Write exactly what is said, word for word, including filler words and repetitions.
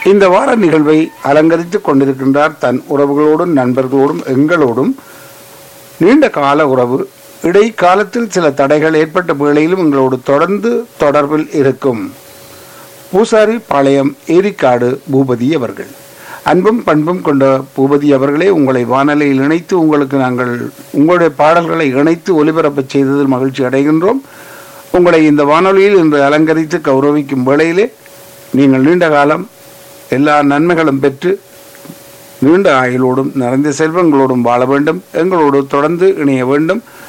இந்த வார நிகழ்வை அலங்கரித்துக் கொண்டிருக்கின்றார் தன் உறவுகளோடும் நண்பர்களோடும் எங்களோடும் நீண்ட கால உறவு. இடைக்காலத்தில் சில தடைகள் ஏற்பட்ட வேளையிலும் எங்களோடு தொடர்ந்து தொடர்பில் இருக்கும் பூசாரி பாளையம் ஏரிக்காடு பூபதி அவர்கள். அன்பும் பண்பும் கொண்ட பூபதி அவர்களே, உங்களை வானொலியில் இணைத்து உங்களுக்கு நாங்கள் உங்களுடைய பாடல்களை இணைத்து ஒலிபரப்பச் செய்ததில் மகிழ்ச்சி அடைகின்றோம். உங்களை இந்த வானொலியில் இன்று அலங்கரித்து கௌரவிக்கும் வேளையிலே நீங்கள் நீண்ட காலம் எல்லா நன்மைகளும் பெற்று நீண்ட ஆயுளோடும் நிறைந்த செல்வங்களோடும் வாழ வேண்டும், எங்களோடு தொடர்ந்து இணைய வேண்டும்.